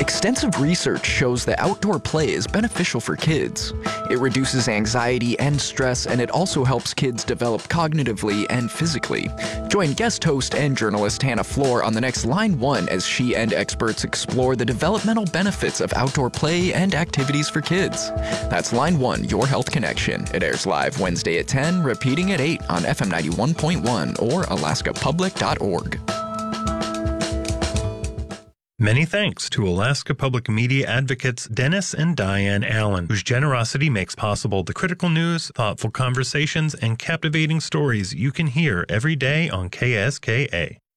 Extensive research shows that outdoor play is beneficial for kids. It reduces anxiety and stress, and it also helps kids develop cognitively and physically. Join guest host and journalist Hannah Floor on the next Line 1 as she and experts explore the developmental benefits of outdoor play and activities for kids. That's Line 1, Your Health Connection. It airs live Wednesday at 10, repeating at 8 on FM 91.1 or alaskapublic.org. Many thanks to Alaska Public Media advocates Dennis and Diane Allen, whose generosity makes possible the critical news, thoughtful conversations, and captivating stories you can hear every day on KSKA.